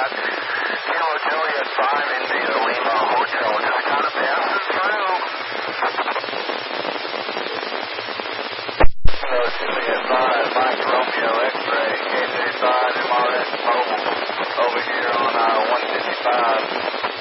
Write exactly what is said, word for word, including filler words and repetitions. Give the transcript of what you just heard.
Kilo Juliet five India Lima Hotel, just kind of passing through. Kilo Juliet five Mike Romeo X-ray, K J five M R S Mobile, over here on uh, one fifty-five.